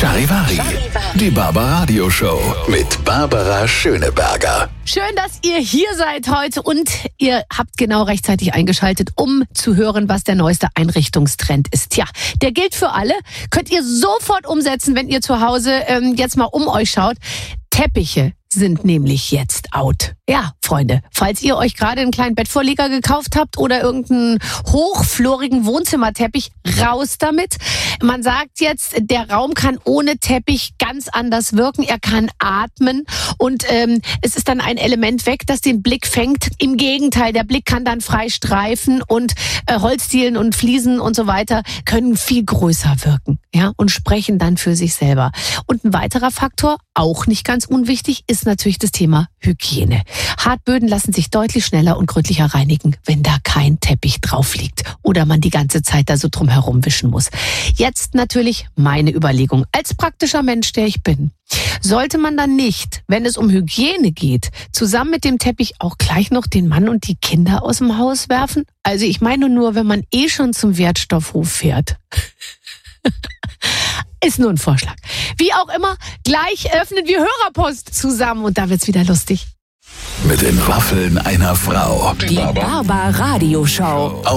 Charivari, die Barbaradio Show mit Barbara Schöneberger. Schön, dass ihr hier seid heute und ihr habt genau rechtzeitig eingeschaltet, um zu hören, was der neueste Einrichtungstrend ist. Tja, der gilt für alle. Könnt ihr sofort umsetzen, wenn ihr zu Hause jetzt mal um euch schaut. Teppiche sind nämlich jetzt out. Ja, Freunde, falls ihr euch gerade einen kleinen Bettvorleger gekauft habt oder irgendeinen hochflorigen Wohnzimmerteppich, raus damit. Man sagt jetzt, der Raum kann ohne Teppich ganz anders wirken. Er kann atmen und es ist dann ein Element weg, das den Blick fängt. Im Gegenteil, der Blick kann dann frei streifen und Holzdielen und Fliesen und so weiter können viel größer wirken, ja, und sprechen dann für sich selber. Und ein weiterer Faktor, auch nicht ganz unwichtig, ist natürlich das Thema Hygiene. Hartböden lassen sich deutlich schneller und gründlicher reinigen, wenn da kein Teppich drauf liegt oder man die ganze Zeit da so drum herum wischen muss. Jetzt natürlich meine Überlegung. Als praktischer Mensch, der ich bin, sollte man dann nicht, wenn es um Hygiene geht, zusammen mit dem Teppich auch gleich noch den Mann und die Kinder aus dem Haus werfen? Also ich meine nur, wenn man schon zum Wertstoffhof fährt. Ist nur ein Vorschlag. Wie auch immer, gleich öffnen wir Hörerpost zusammen und da wird's wieder lustig. Mit den Waffeln einer Frau. Die Barbaradio Show.